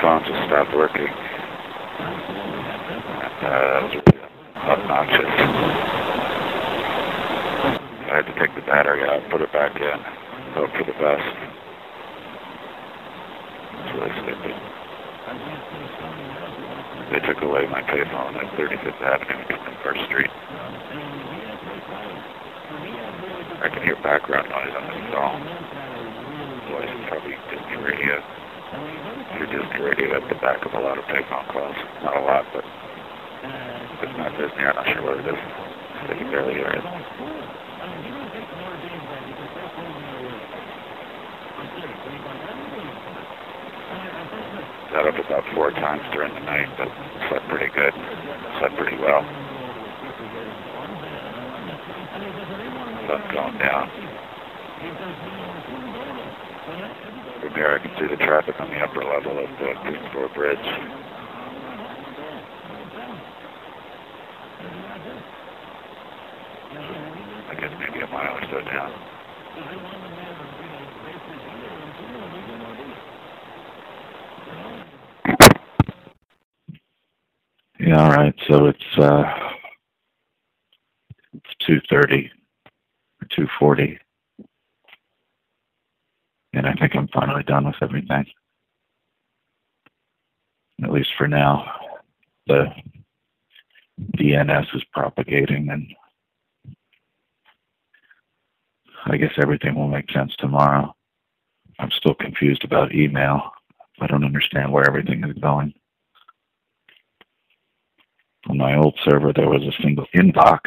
phone just stopped working. That was really obnoxious. I had to take the battery out, put it back in, hope for the best. It's really stupid. They took away my payphone at 35th Avenue and 1st Street. I can hear background noise on this phone. Voice is probably Disney radio. Your Disney radio at the back of a lot of payphone calls. Not a lot, but if it's not Disney, I'm not sure what it is. I can barely hear it. Got up about 4 times during the night, but slept pretty good. Slept pretty well. Sun's going down. From here I can see the traffic on the upper level of the Queensboro Bridge. I guess maybe a mile or so down. Yeah, all right. So it's 2:30 or 2:40, and I think I'm finally done with everything. At least for now. The DNS is propagating, and I guess everything will make sense tomorrow. I'm still confused about email. I don't understand where everything is going. On my old server, there was a single inbox,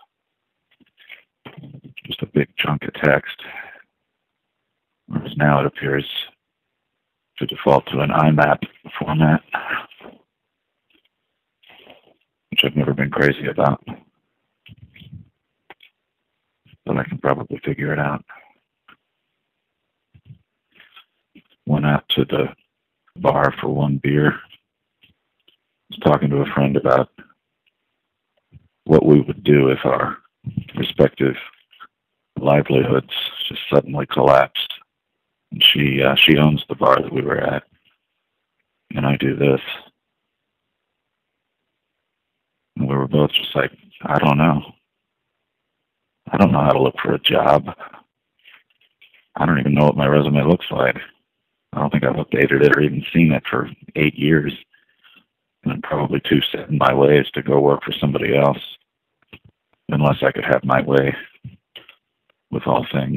just a big chunk of text, whereas now it appears to default to an IMAP format, which I've never been crazy about, but I can probably figure it out. Went out to the bar for one beer. Was talking to a friend about what we would do if our respective livelihoods just suddenly collapsed. And she owns the bar that we were at, and I do this. And we were both just like, I don't know. I don't know how to look for a job. I don't even know what my resume looks like. I don't think I've updated it or even seen it for 8 years. And I'm probably too set in my ways to go work for somebody else, unless I could have my way with all things.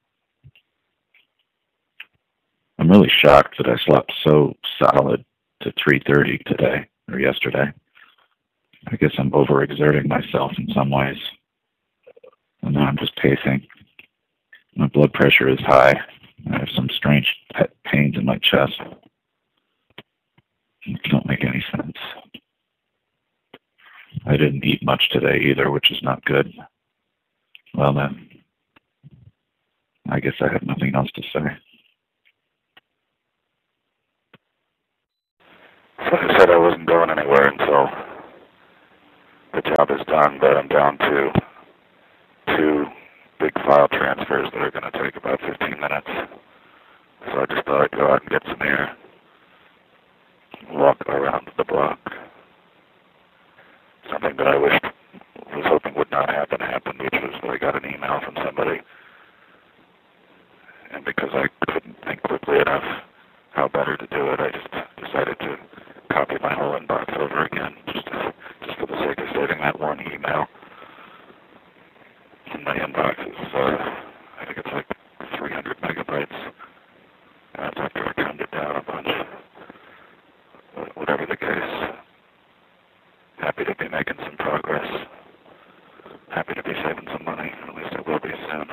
I'm really shocked that I slept so solid to 3:30 today, or yesterday. I guess I'm overexerting myself in some ways. And now I'm just pacing. My blood pressure is high. I have some strange pains in my chest. It don't make any sense. I didn't eat much today either, which is not good. Well then, I guess I have nothing else to say. So I said I wasn't going anywhere until the job is done, but I'm down to 2 big file transfers that are going to take about 15 minutes. So I just thought I'd go out and get some air. Walk around the block. Something that I was hoping would not happen happened, which was that I got an email from somebody. And because I couldn't think quickly enough how better to do it, I just decided to copy my whole inbox over again, just for the sake of saving that one email. And my inbox is, I think it's like 300 megabytes. That's after I counted it down a bunch. Whatever the case, happy to be making some progress. Happy to be saving some money. At least I will be soon.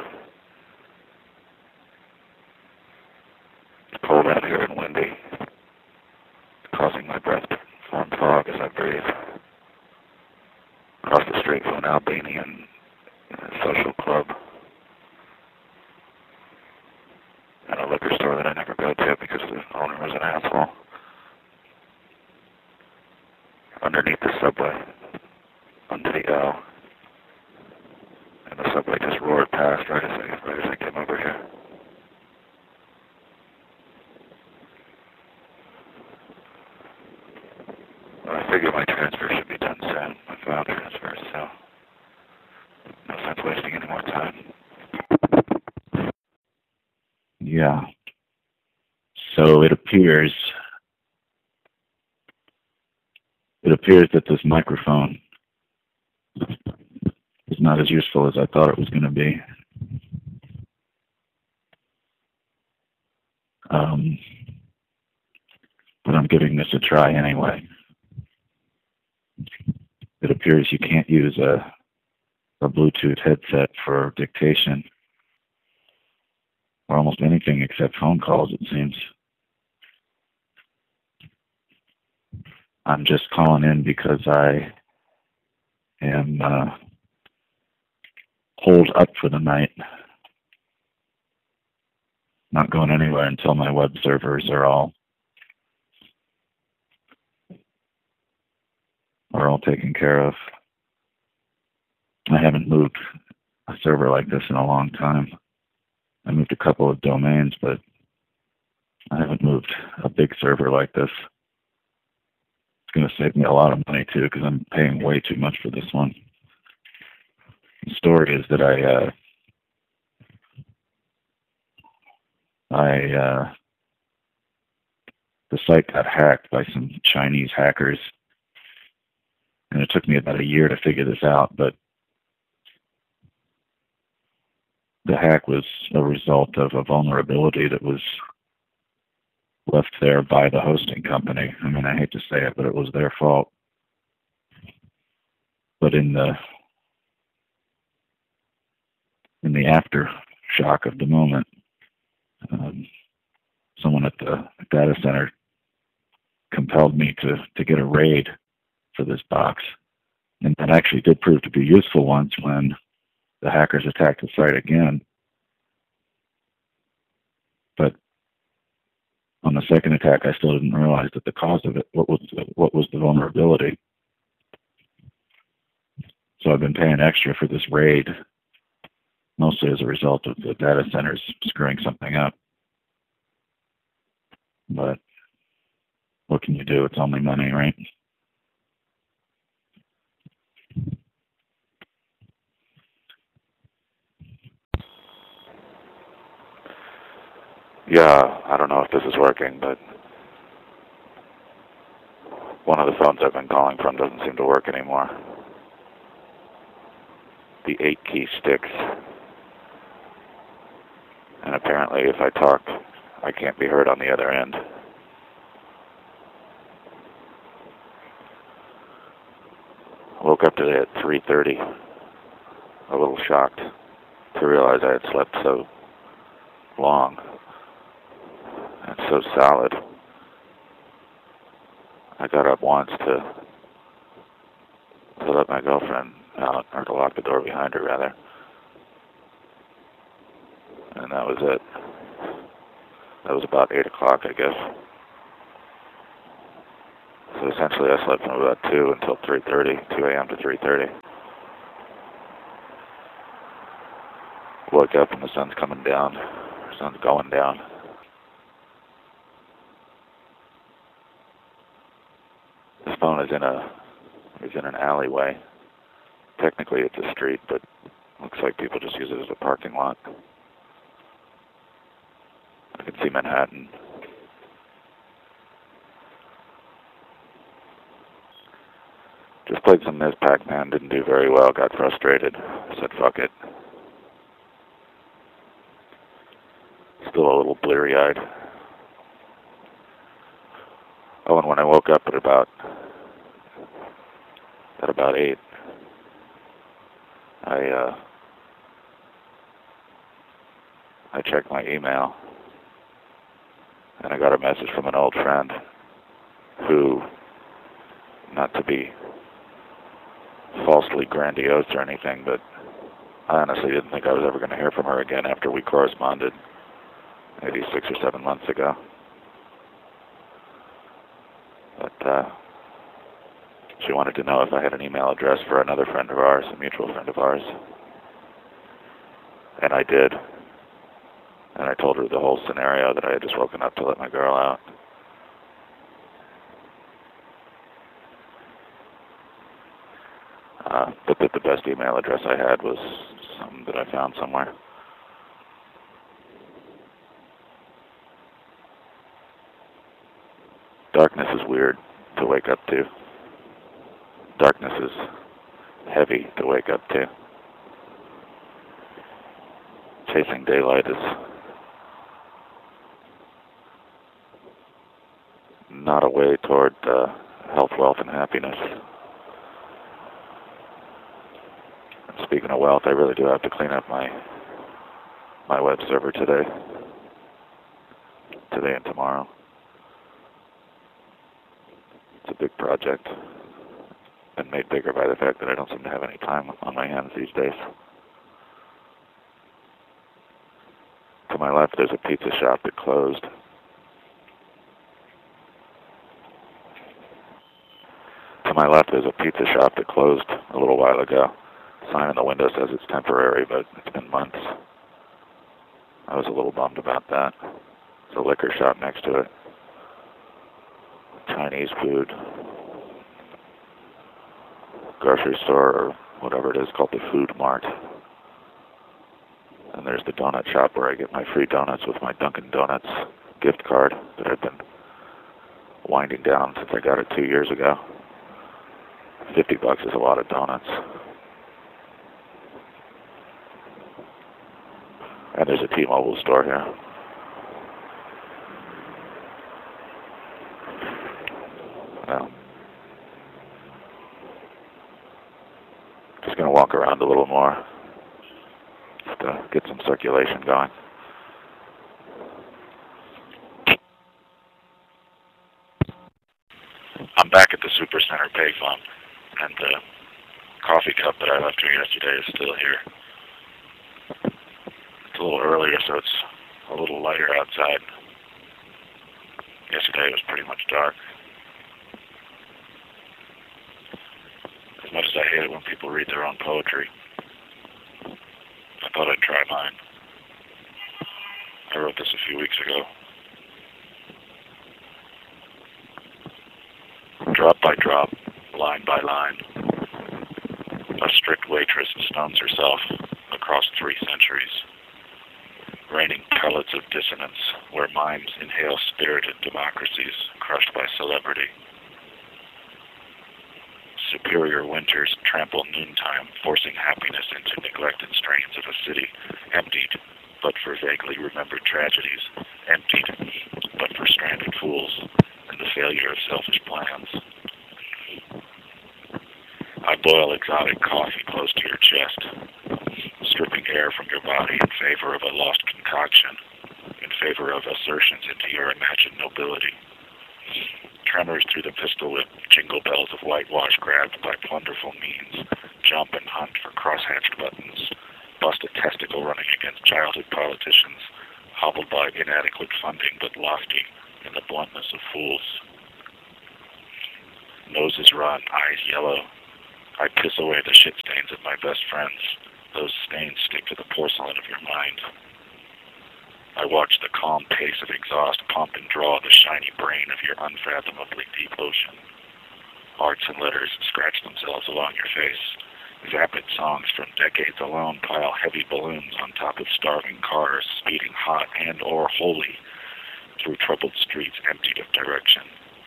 It's cold out here and windy, causing my breath to form fog as I breathe. Across the street from an Albanian social club and a liquor store that I never go to because the owner was an asshole. Underneath the subway, under the L, and the subway just roared past right as I came over here. figure my transfer should be done soon, my file transfer, so no sense wasting any more time. Yeah. So it appears that this microphone is not as useful as I thought it was going to be. But I'm giving this a try anyway. It appears you can't use a Bluetooth headset for dictation or almost anything except phone calls, it seems. I'm just calling in because I am holed up for the night. Not going anywhere until my web servers are all taken care of. I haven't moved a server like this in a long time. I moved a couple of domains, but I haven't moved a big server like this. It's going to save me a lot of money too, because I'm paying way too much for this one. The story is that the site got hacked by some Chinese hackers, and it took me about a year to figure this out, but the hack was a result of a vulnerability that was left there by the hosting company. I mean, I hate to say it, but it was their fault. But in the aftershock of the moment, someone at the data center compelled me to get a RAID for this box. And that actually did prove to be useful once when the hackers attacked the site again. But on the second attack, I still didn't realize that the cause of it, what was the vulnerability. So I've been paying extra for this RAID, mostly as a result of the data centers screwing something up. But what can you do? It's only money, right? Yeah, I don't know if this is working, but one of the phones I've been calling from doesn't seem to work anymore. The 8-key sticks. And apparently if I talk, I can't be heard on the other end. Woke up today at 3:30, a little shocked to realize I had slept so long and so solid. I got up once to let my girlfriend out, or to lock the door behind her, rather. And that was it. That was about 8 o'clock, I guess. So essentially I slept from about 2 until 3:30, 2 a.m. to 3:30. Woke up and the sun's coming down. The sun's going down. This phone is in an alleyway. Technically it's a street, but looks like people just use it as a parking lot. I can see Manhattan. Just played some Ms. Pac-Man, didn't do very well, got frustrated, said fuck it. Still a little bleary-eyed. Oh, and when I woke up at about 8, I checked my email, and I got a message from an old friend who, not to be falsely grandiose or anything, but I honestly didn't think I was ever going to hear from her again after we corresponded maybe 6 or 7 months ago. But she wanted to know if I had an email address for another friend of ours, a mutual friend of ours. And I did. And I told her the whole scenario, that I had just woken up to let my girl out. email address I had was something that I found somewhere. Darkness is weird to wake up to. Darkness is heavy to wake up to. Chasing daylight is not a way toward health, wealth, and happiness. And speaking of wealth, I really do have to clean up my web server today and tomorrow. It's a big project, and made bigger by the fact that I don't seem to have any time on my hands these days. To my left, there's a pizza shop that closed. To my left, there's a pizza shop that closed a little while ago. Sign in the window says it's temporary, but it's been months. I was a little bummed about that. There's a liquor shop next to it. Chinese food. Grocery store, or whatever it is, called the Food Mart. And there's the donut shop where I get my free donuts with my Dunkin' Donuts gift card that I've been winding down since I got it 2 years ago. $50 is a lot of donuts. And there's a T-Mobile store here. Well, just going to walk around a little more. Just to get some circulation going. I'm back at the Supercenter payphone, and the coffee cup that I left here yesterday is still here. It's a little earlier, so it's a little lighter outside. Yesterday it was pretty much dark. As much as I hate it when people read their own poetry, I thought I'd try mine. I wrote this a few weeks ago. Drop by drop, line by line, a strict waitress stones herself across 3 centuries, raining pellets of dissonance where minds inhale spirited democracies crushed by celebrity. Superior winters trample noontime, forcing happiness into neglected strains of a city emptied but for vaguely remembered tragedies, emptied but for stranded fools and the failure of selfish plans. I boil exotic coffee close to your chest, stripping air from your body in favor of a lost concoction, in favor of assertions into your imagined nobility. Tremors through the pistol whip, jingle bells of whitewash grabbed by plunderful means, jump and hunt for crosshatched buttons, bust a testicle running against childhood politicians, hobbled by inadequate funding but lofty in the bluntness of fools. Noses run, eyes yellow. I piss away the shit stains of my best friends. Those stains stick to the porcelain of your mind. I watch the calm pace of exhaust pump and draw the shiny brain of your unfathomably deep ocean. Arts and letters scratch themselves along your face. Vapid songs from decades alone pile heavy balloons on top of starving cars, speeding hot and or wholly through troubled streets emptied of direction.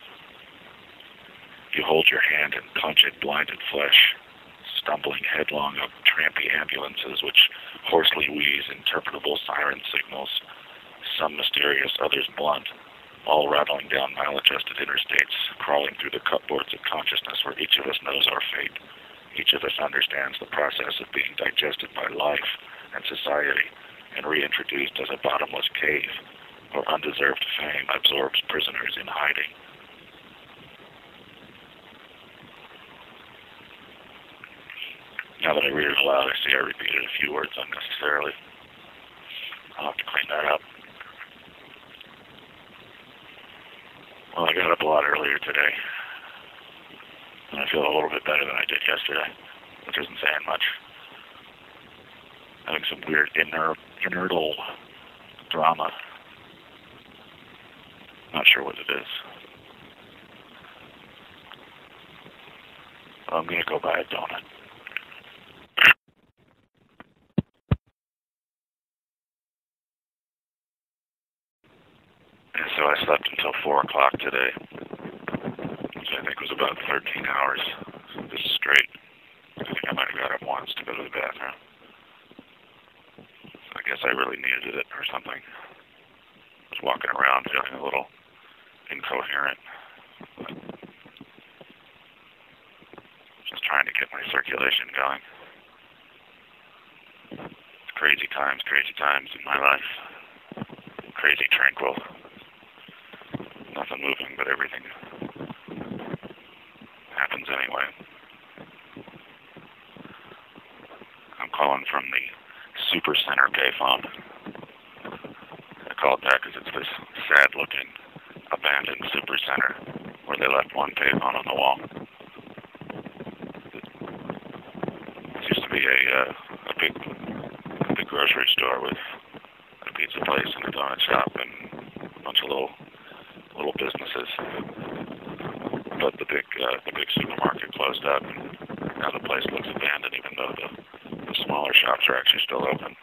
You hold your hand and punch at blinded flesh, stumbling headlong up trampy ambulances which hoarsely wheeze interpretable siren signals, some mysterious, others blunt, all rattling down maladjusted interstates, crawling through the cupboards of consciousness where each of us knows our fate. Each of us understands the process of being digested by life and society and reintroduced as a bottomless cave where undeserved fame absorbs prisoners in hiding. Now that I read it aloud, I see I repeated a few words unnecessarily. I'll have to clean that up. Well, I got up a lot earlier today, and I feel a little bit better than I did yesterday, which isn't saying much. Having some weird internal drama. Not sure what it is. I'm going to go buy a donut. So I slept until 4 o'clock today, which I think was about 13 hours. This is straight. I think I might have got up once to go to the bathroom. So I guess I really needed it or something. I was walking around feeling a little incoherent. Just trying to get my circulation going. It's crazy times in my life. Crazy tranquil. Nothing moving, but everything happens anyway. I'm calling from the Super Center payphone. I called back because it's this sad-looking, abandoned Super Center where they left one payphone on the wall. It used to be a big grocery store with a pizza place and a donut shop and a bunch of little businesses. But the big supermarket closed up, and now the place looks abandoned, even though the smaller shops are actually still open.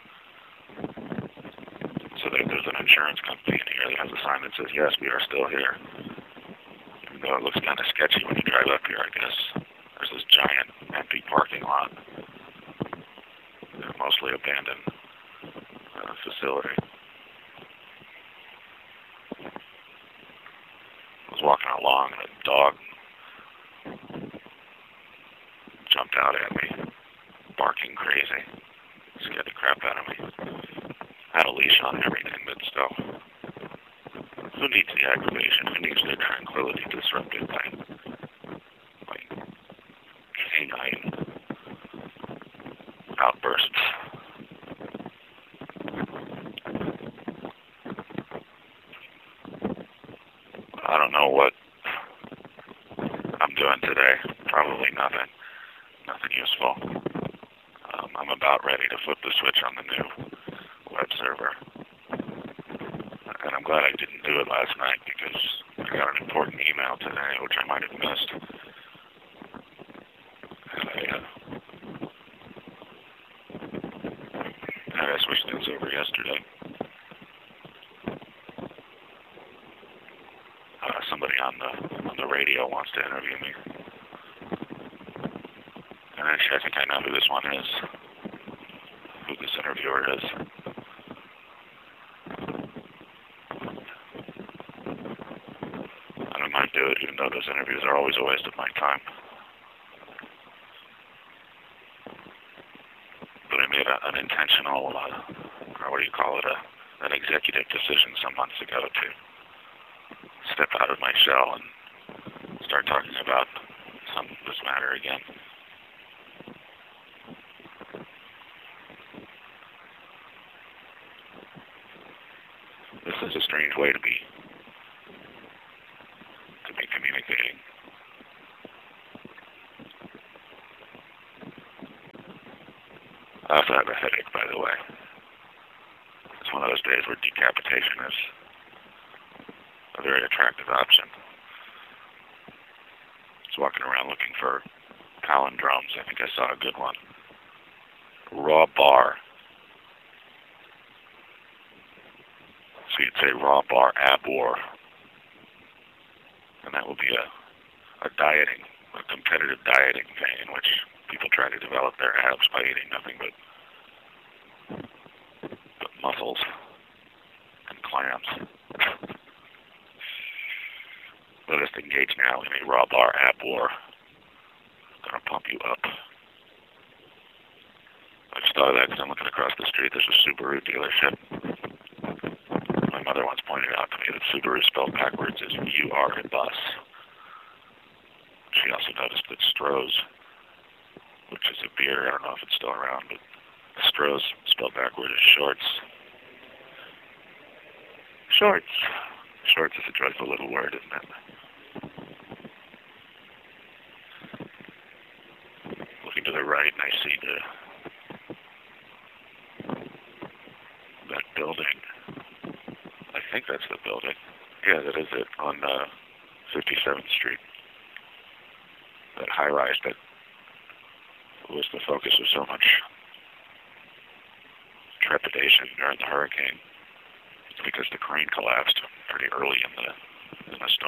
So there's an insurance company in here that has a sign that says, "Yes, we are still here." Even though it looks kind of sketchy when you drive up here, I guess. There's this giant empty parking lot. Mostly abandoned facility. I was walking along and a dog jumped out at me, barking crazy. Scared the crap out of me. I had a leash on and everything, but still. Who needs the aggravation? Who needs their tranquility disrupted by canine outbursts? I don't know what I'm doing today. Probably nothing useful. I'm about ready to flip the switch on the new web server. And I'm glad I didn't do it last night because I got an important email today, which I might have missed. And I switched things over yesterday. Somebody on the radio wants to interview me. And actually, I think I know who this one is. Who this interviewer is. I don't mind doing it, even though those interviews are always a waste of my time. But I made an intentional, or what do you call it, an executive decision some months ago to step out of my shell and start talking about this matter again. This is a strange way to be communicating. I also have a headache, by the way. It's one of those days where decapitation is a very attractive option. I was walking around looking for palindromes. I think I saw a good one. Raw bar. So you'd say raw bar abor. And that will be a competitive dieting thing in which people try to develop their abs by eating nothing but mussels and clams. Let us engage now in a raw bar ab war. Gonna pump you up. I just thought of that because I'm looking across the street. There's a Subaru dealership. My mother once pointed out to me that Subaru spelled backwards is U-R bus. She also noticed that Stroh's, which is a beer, I don't know if it's still around, but Stroh's spelled backwards is shorts. Shorts. Shorts is a dreadful little word, isn't it? Looking to the right, and I see that building. I think that's the building. Yeah, that is it, on 57th Street. That high-rise that was the focus of so much trepidation during the hurricane. It's because the crane collapsed pretty early in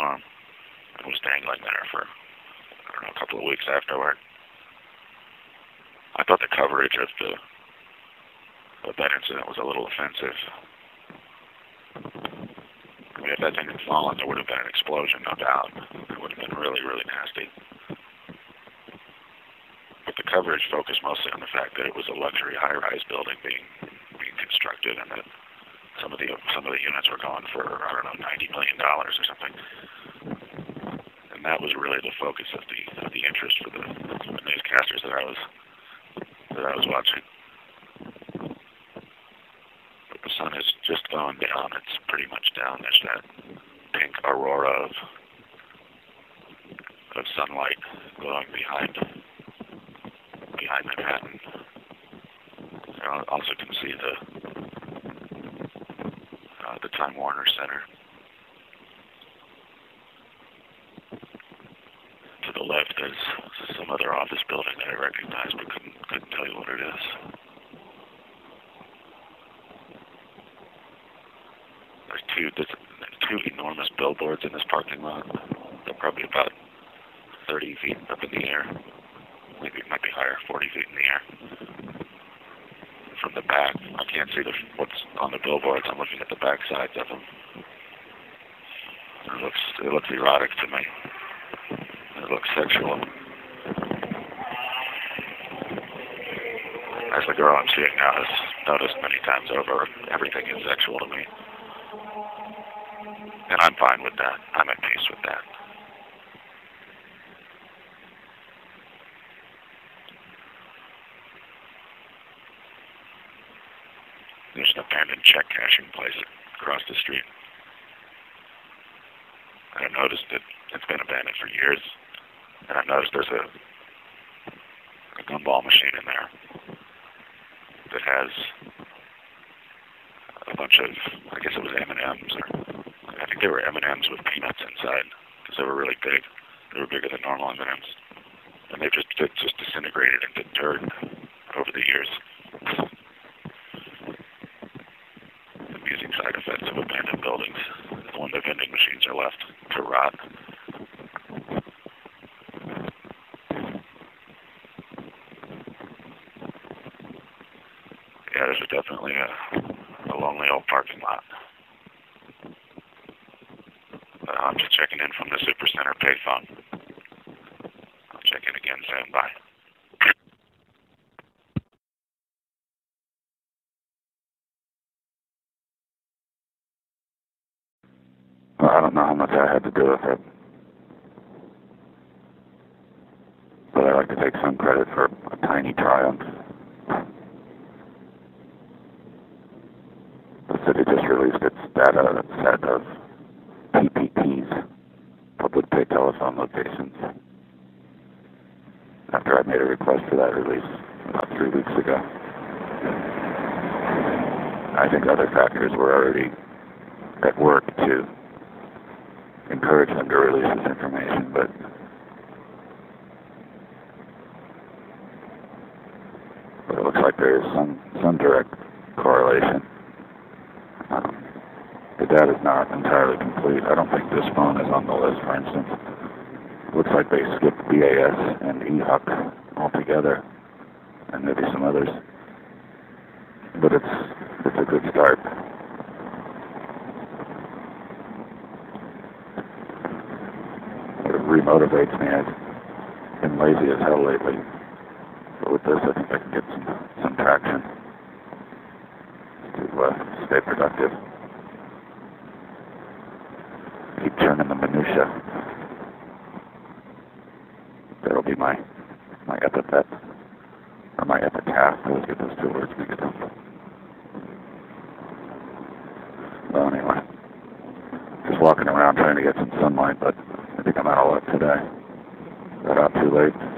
storm and was dangling there for, I don't know, a couple of weeks afterward. I thought the coverage of that incident was a little offensive. I mean, if that thing had fallen, there would have been an explosion, no doubt. It would have been really, really nasty. But the coverage focused mostly on the fact that it was a luxury high-rise building being constructed, and that some of the units were going for, I don't know, $90 million or something. And that was really the focus of the interest for the newscasters that I was watching. But the sun is just going down. It's pretty much down. There's that pink aurora of sunlight glowing behind Manhattan. I also can see the Time Warner Center. To the left, there's some other office building that I recognize, but couldn't tell you what it is. There's two enormous billboards in this parking lot. They're probably about 30 feet up in the air. Maybe it might be higher, 40 feet in the air. From the back, I can't see what's on the billboards. I'm looking at the back sides of them. It looks erotic to me. It looks sexual. As the girl I'm seeing now has noticed many times over, everything is sexual to me. And I'm fine with that. I'm at peace with that. There's an abandoned check cashing place across the street. And I've noticed that it's been abandoned for years. And I've noticed there's a gumball machine in there that has a bunch of, I guess it was M&Ms, or I think they were M&Ms with peanuts inside, because they were really big. They were bigger than normal M&Ms. And they've just disintegrated into dirt over the years. Amusing side effects of abandoned buildings when the vending machines are left to rot. Yeah, there's definitely a lonely old parking lot. I'm just checking in from the Supercenter payphone. I'll check in again soon. Bye. Well, I don't know how much I had to do with it, but I like to take some credit for a tiny triumph. The city just released its data set of PPTs, public pay telephone locations, after I made a request for that release about 3 weeks ago. I think other factors were already at work to encourage them to release this information, but it looks like there is some direct correlation. The data is not entirely complete. I don't think this phone is on the list, for instance. It looks like they skipped BAS and EHUC altogether, and maybe some others. But it's a good start. It remotivates me. I've been lazy as hell lately. But with this, I think I can get some traction to stay productive. Keep turning the minutia. That'll be my epithet, or my epitaph. I always get those two words mixed up. Well, anyway, just walking around trying to get some sunlight, but I think I'm out of luck today. Got out too late.